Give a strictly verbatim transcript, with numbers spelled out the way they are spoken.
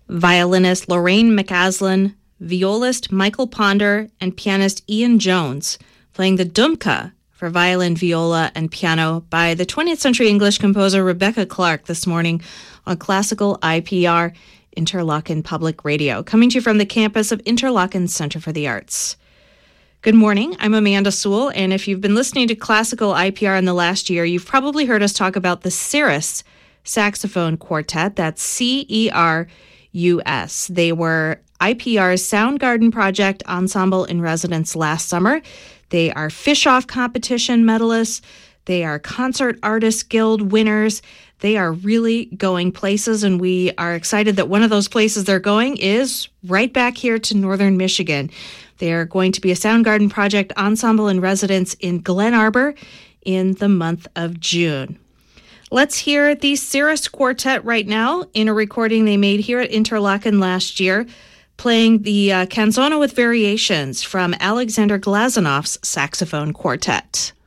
violinist Lorraine McAslan, violist Michael Ponder, and pianist Ian Jones, playing the Dumka for violin, viola, and piano by the twentieth century English composer Rebecca Clark this morning on Classical I P R, Interlochen Public Radio, coming to you from the campus of Interlochen Center for the Arts. Good morning, I'm Amanda Sewell, and if you've been listening to Classical I P R in the last year, you've probably heard us talk about the Cirrus Saxophone Quartet. That's C E R U S. They were I P R's Soundgarden Project Ensemble in Residence last summer. They are Fischoff Competition medalists. They are Concert Artists Guild winners. They are really going places, and we are excited that one of those places they're going is right back here to Northern Michigan. They are going to be a Soundgarden Project Ensemble in Residence in Glen Arbor in the month of June. Let's hear the Cirrus Quartet right now in a recording they made here at Interlochen last year, playing the uh, Canzone with Variations from Alexander Glazanov's Saxophone Quartet.